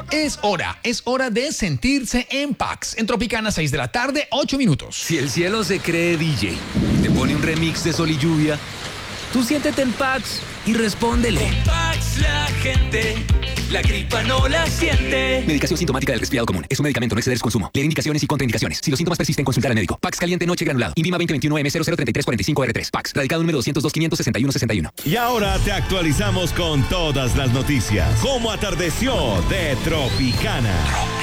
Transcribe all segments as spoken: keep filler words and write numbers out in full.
Es hora, es hora de sentirse en Pax. En Tropicana, seis de la tarde, ocho minutos. Si el cielo se cree D J y te pone un remix de Sol y Lluvia, tú siéntete en Pax y respóndele. Con Pax la gente, la gripa no la siente. Medicación sintomática del resfriado común. Es un medicamento, no exceder su consumo. Leer indicaciones y contraindicaciones. Si los síntomas persisten, consultar al médico. Pax caliente noche granulado. Invima veinte veintiuno M cero cero treinta y tres cuarenta y cinco R tres. Pax. Radicado número doscientos dos quinientos sesenta y uno sesenta y uno. Y ahora te actualizamos con todas las noticias. ¿Cómo atardeció de Tropicana?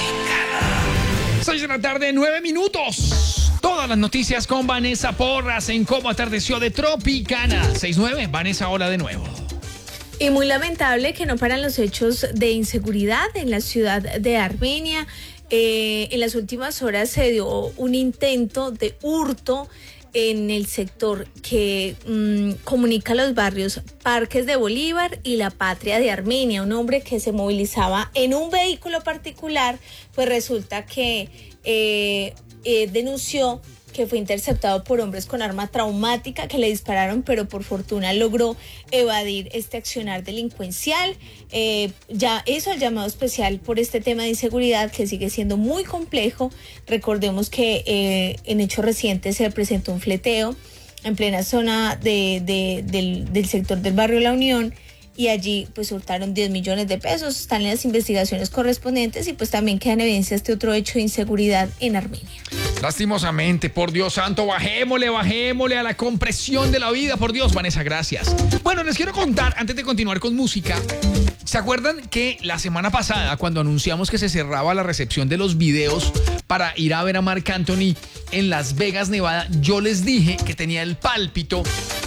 seis de la tarde, nueve minutos. Todas las noticias con Vanessa Porras en Cómo atardeció de Tropicana. seis nueve, Vanessa, hola de nuevo. Y muy lamentable que no paran los hechos de inseguridad en la ciudad de Armenia. Eh, en las últimas horas se dio un intento de hurto en el sector que mmm, comunica los barrios Parques de Bolívar y La Patria de Armenia. Un hombre que se movilizaba en un vehículo particular, pues resulta que eh, eh, denunció que fue interceptado por hombres con arma traumática que le dispararon, pero por fortuna logró evadir este accionar delincuencial. Eh, ya hizo el llamado especial por este tema de inseguridad que sigue siendo muy complejo. Recordemos que eh, en hechos recientes se presentó un fleteo en plena zona de, de, del, del sector del barrio La Unión, y allí pues hurtaron diez millones de pesos. Están en las investigaciones correspondientes y pues también queda en evidencia este otro hecho de inseguridad en Armenia. Lastimosamente, por Dios santo, bajémosle, bajémosle a la compresión de la vida, por Dios, Vanessa, gracias. Bueno, les quiero contar, antes de continuar con música, ¿se acuerdan que la semana pasada, cuando anunciamos que se cerraba la recepción de los videos para ir a ver a Marc Anthony en Las Vegas, Nevada, yo les dije que tenía el pálpito?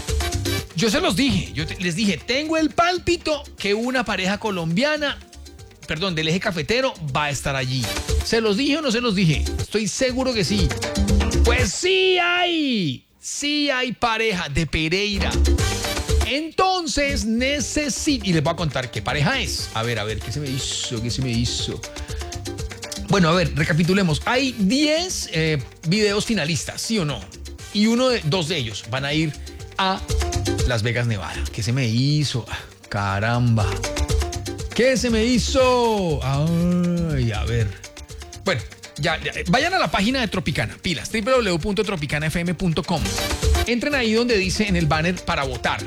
Yo se los dije, yo te, les dije, tengo el pálpito que una pareja colombiana, perdón, del eje cafetero va a estar allí. ¿Se los dije o no se los dije? Estoy seguro que sí. Pues sí hay, sí hay pareja de Pereira. Entonces necesito, y les voy a contar qué pareja es. A ver, a ver, ¿qué se me hizo? ¿Qué se me hizo? Bueno, a ver, recapitulemos. Hay diez eh, videos finalistas, ¿sí o no? Y uno de, dos de ellos van a ir a Las Vegas, Nevada. ¿Qué se me hizo? Caramba. ¿Qué se me hizo? Ay, a ver. Bueno, ya, ya, vayan a la página de Tropicana, pilas, doble u doble u doble u punto tropicana f m punto com. Entren ahí donde dice en el banner para votar.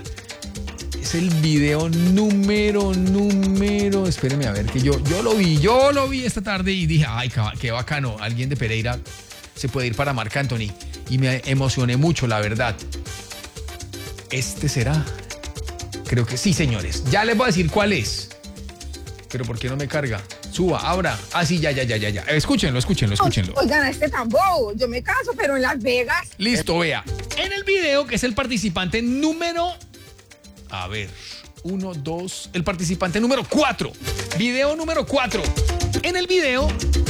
Es el video número, número. Espérenme a ver, que yo, yo lo vi, yo lo vi esta tarde y dije, ay, qué bacano. Alguien de Pereira se puede ir para Marc Anthony. Y me emocioné mucho, la verdad. ¿Este será? Creo que sí, señores. Ya les voy a decir cuál es. Pero ¿por qué no me carga? Suba, abra. Ah, sí, ya, ya, ya, ya, ya. Escúchenlo, escúchenlo, escúchenlo. Oigan, este tan bobo. Yo me caso, pero en Las Vegas. Listo, vea. En el video, que es el participante número... A ver, uno, dos... El participante número cuatro. Video número cuatro. En el video...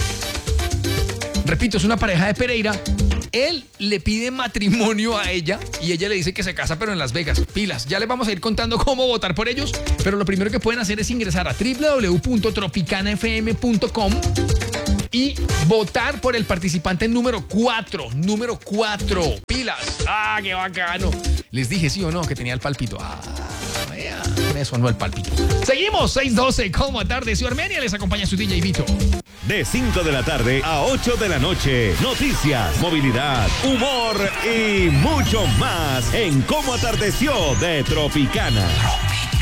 Repito, es una pareja de Pereira. Él le pide matrimonio a ella y ella le dice que se casa, pero en Las Vegas. Pilas, ya les vamos a ir contando cómo votar por ellos, pero lo primero que pueden hacer es ingresar a doble u doble u doble u punto tropicana f m punto com y votar por el participante número cuatro. Número cuatro. Pilas. Ah, qué bacano. Les dije sí o no que tenía el palpito. Ah, vea, me sonó el palpito. Seguimos, seis doce, Cómo atardeció Armenia. Les acompaña su D J Vito. De cinco de la tarde a ocho de la noche, noticias, movilidad, humor y mucho más en Cómo atardeció de Tropicana.